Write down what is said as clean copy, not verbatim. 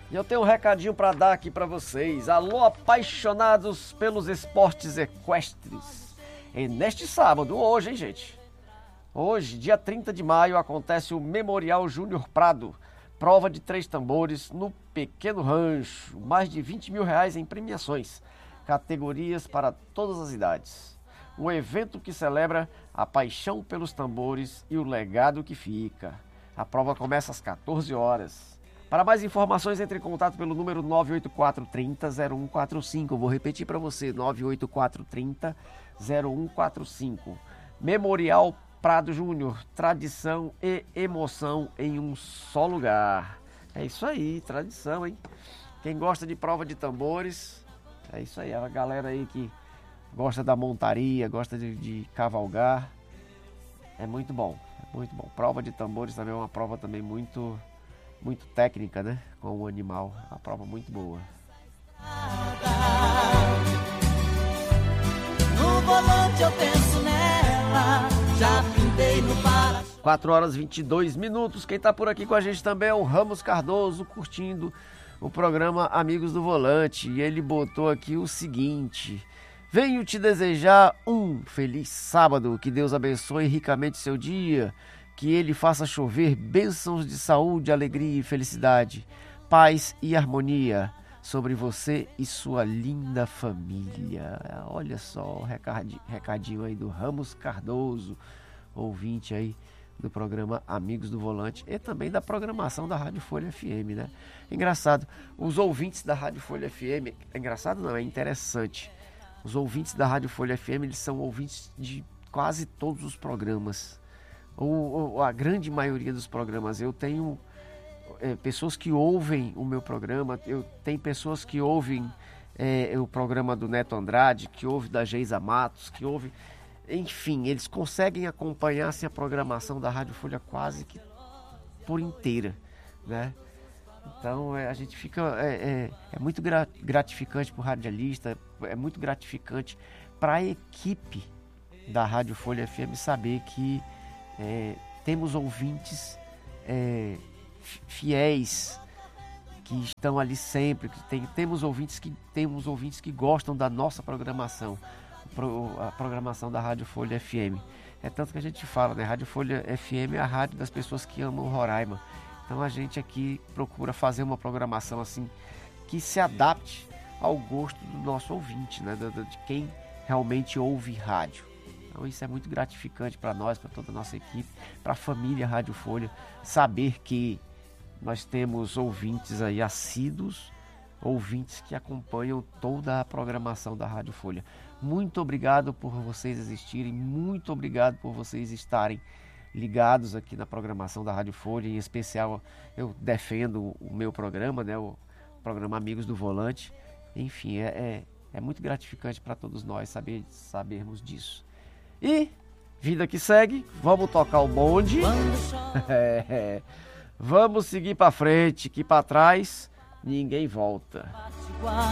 E eu tenho um recadinho para dar aqui para vocês. Alô, apaixonados pelos esportes equestres. E neste sábado, hoje, hein, gente? Hoje, dia 30 de maio, acontece o Memorial Júnior Prado. Prova de 3 tambores no Pequeno Rancho. Mais de R$20 mil em premiações. Categorias para todas as idades. Um evento que celebra a paixão pelos tambores e o legado que fica. A prova começa às 14 horas. Para mais informações, entre em contato pelo número 98430-0145. Vou repetir para você, 98430-0145. Memorial Prado Júnior, tradição e emoção em um só lugar. É isso aí, tradição, hein? Quem gosta de prova de tambores, é isso aí. A galera aí que gosta da montaria, gosta de cavalgar, é muito bom, é muito bom. Prova de tambores também é uma prova também muito técnica, né? Com o animal, uma prova muito boa. No volante eu penso nela, já pintei no para. 4 horas e 22 minutos. Quem tá por aqui com a gente também é o Ramos Cardoso, curtindo o programa Amigos do Volante. E ele botou aqui o seguinte: venho te desejar um feliz sábado, que Deus abençoe ricamente seu dia, que Ele faça chover bênçãos de saúde, alegria e felicidade, paz e harmonia sobre você e sua linda família. Olha só o recadinho aí do Ramos Cardoso, ouvinte aí do programa Amigos do Volante e também da programação da Rádio Folha FM, né? Engraçado, os ouvintes da Rádio Folha FM, engraçado não, é interessante. Os ouvintes da Rádio Folha FM, eles são ouvintes de quase todos os programas. Ou a grande maioria dos programas. Eu tenho pessoas que ouvem o meu programa, eu tenho pessoas que ouvem o programa do Neto Andrade, que ouvem da Geisa Matos, que ouvem... Enfim, eles conseguem acompanhar assim, a programação da Rádio Folha quase que por inteira, né? Então a gente fica... É muito gratificante para o radialista, é muito gratificante para a equipe da Rádio Folha FM saber que temos ouvintes fiéis que estão ali sempre, temos ouvintes que gostam da nossa programação, a programação da Rádio Folha FM. É tanto que a gente fala, né? Rádio Folha FM é a rádio das pessoas que amam Roraima. Então a gente aqui procura fazer uma programação assim que se adapte ao gosto do nosso ouvinte, né? De quem realmente ouve rádio. Então isso é muito gratificante para nós, para toda a nossa equipe, para a família Rádio Folha, saber que nós temos ouvintes aí assíduos, ouvintes que acompanham toda a programação da Rádio Folha. Muito obrigado por vocês existirem, muito obrigado por vocês estarem ligados aqui na programação da Rádio Folha. Em especial, eu defendo o meu programa, né, o programa Amigos do Volante. Enfim, é muito gratificante para todos nós sabermos disso. E, vida que segue, vamos tocar o bonde, vamos seguir para frente, que para trás ninguém volta.